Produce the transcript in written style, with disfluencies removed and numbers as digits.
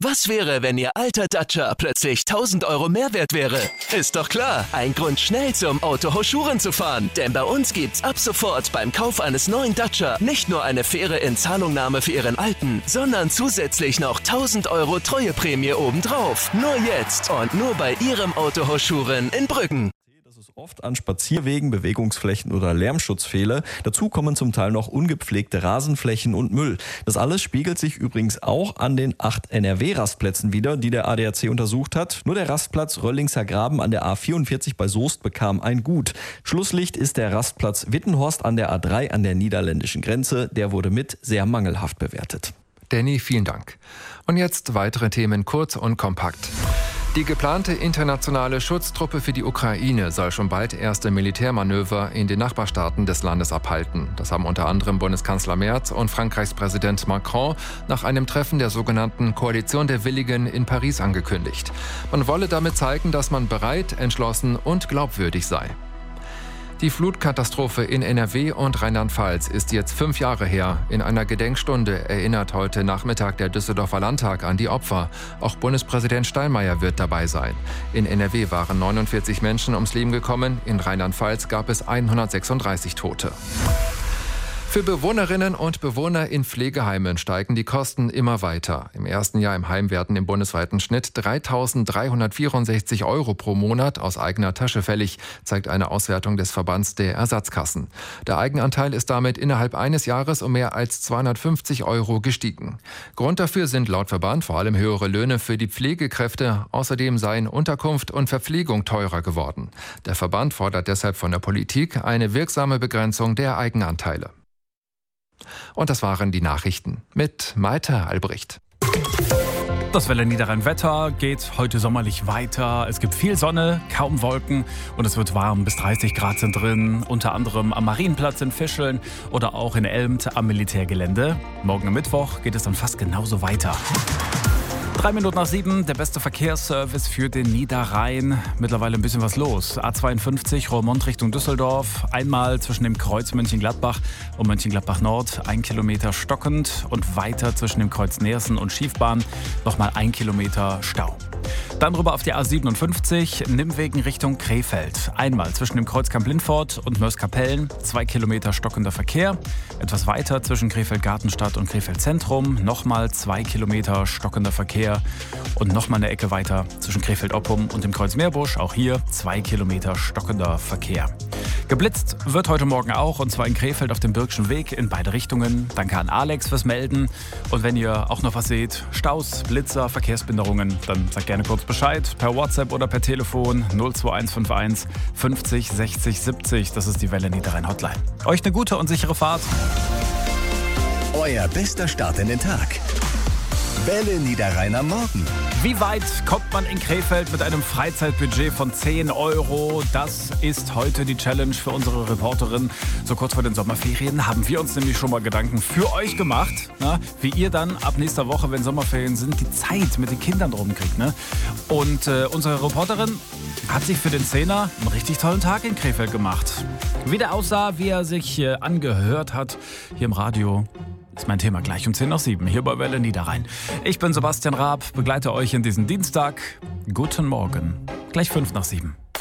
Was wäre, wenn Ihr alter Dacia plötzlich 1.000 € mehr wert wäre? Ist doch klar, ein Grund schnell zum Autohaus Schuren zu fahren. Denn bei uns gibt's ab sofort beim Kauf eines neuen Dacia nicht nur eine faire Inzahlungnahme für Ihren alten, sondern zusätzlich noch 1.000 € Treueprämie obendrauf. Nur jetzt und nur bei Ihrem Autohaus Schuren in Brüggen. Oft an Spazierwegen, Bewegungsflächen oder Lärmschutz fehle. Dazu kommen zum Teil noch ungepflegte Rasenflächen und Müll. Das alles spiegelt sich übrigens auch an den 8 NRW-Rastplätzen wider, die der ADAC untersucht hat. Nur der Rastplatz Röllingser Graben an der A44 bei Soest bekam ein Gut. Schlusslicht ist der Rastplatz Wittenhorst an der A3 an der niederländischen Grenze. Der wurde mit sehr mangelhaft bewertet. Danny, vielen Dank. Und jetzt weitere Themen kurz und kompakt. Die geplante internationale Schutztruppe für die Ukraine soll schon bald erste Militärmanöver in den Nachbarstaaten des Landes abhalten. Das haben unter anderem Bundeskanzler Merz und Frankreichs Präsident Macron nach einem Treffen der sogenannten Koalition der Willigen in Paris angekündigt. Man wolle damit zeigen, dass man bereit, entschlossen und glaubwürdig sei. Die Flutkatastrophe in NRW und Rheinland-Pfalz ist jetzt 5 Jahre her. In einer Gedenkstunde erinnert heute Nachmittag der Düsseldorfer Landtag an die Opfer. Auch Bundespräsident Steinmeier wird dabei sein. In NRW waren 49 Menschen ums Leben gekommen, in Rheinland-Pfalz gab es 136 Tote. Für Bewohnerinnen und Bewohner in Pflegeheimen steigen die Kosten immer weiter. Im ersten Jahr im Heim werden im bundesweiten Schnitt 3.364 € pro Monat aus eigener Tasche fällig, zeigt eine Auswertung des Verbands der Ersatzkassen. Der Eigenanteil ist damit innerhalb eines Jahres um mehr als 250 € gestiegen. Grund dafür sind laut Verband vor allem höhere Löhne für die Pflegekräfte. Außerdem seien Unterkunft und Verpflegung teurer geworden. Der Verband fordert deshalb von der Politik eine wirksame Begrenzung der Eigenanteile. Und das waren die Nachrichten mit Malte Albrecht. Das Welle Niederrhein-Wetter geht heute sommerlich weiter. Es gibt viel Sonne, kaum Wolken und es wird warm. Bis 30 Grad sind drin, unter anderem am Marienplatz in Fischeln oder auch in Elmt am Militärgelände. Morgen am Mittwoch geht es dann fast genauso weiter. 7:03, der beste Verkehrsservice für den Niederrhein. Mittlerweile ein bisschen was los. A52 Roermond Richtung Düsseldorf. Einmal zwischen dem Kreuz Mönchengladbach und Mönchengladbach Nord 1 Kilometer stockend und weiter zwischen dem Kreuz Neersen und Schiefbahn nochmal 1 Kilometer Stau. Dann rüber auf die A57 Nimwegen Richtung Krefeld. Einmal zwischen dem Kreuz Kamp-Lindfort und Mörs-Kapellen 2 Kilometer stockender Verkehr. Etwas weiter zwischen Krefeld-Gartenstadt und Krefeld-Zentrum nochmal 2 Kilometer stockender Verkehr. Und nochmal eine Ecke weiter zwischen Krefeld-Oppum und dem Kreuz Meerbusch. Auch hier 2 Kilometer stockender Verkehr. Geblitzt wird heute Morgen auch, und zwar in Krefeld auf dem Birkschen Weg in beide Richtungen. Danke an Alex fürs Melden. Und wenn ihr auch noch was seht, Staus, Blitzer, Verkehrsbehinderungen, dann sagt gerne kurz Bescheid. Per WhatsApp oder per Telefon 02151 50 60 70. Das ist die Welle Niederrhein Hotline. Euch eine gute und sichere Fahrt. Euer bester Start in den Tag. Welle Niederrhein am Morgen. Wie weit kommt man in Krefeld mit einem Freizeitbudget von 10 €? Das ist heute die Challenge für unsere Reporterin. So kurz vor den Sommerferien haben wir uns nämlich schon mal Gedanken für euch gemacht, wie ihr dann ab nächster Woche, wenn Sommerferien sind, die Zeit mit den Kindern rumkriegt. Ne? Und unsere Reporterin hat sich für den Zehner einen richtig tollen Tag in Krefeld gemacht. Wie der aussah, wie er sich angehört hat hier im Radio, ist mein Thema gleich um 6:10 hier bei Welle Niederrhein. Ich bin Sebastian Raab, begleite euch in diesen Dienstag. Guten Morgen. Gleich 6:05.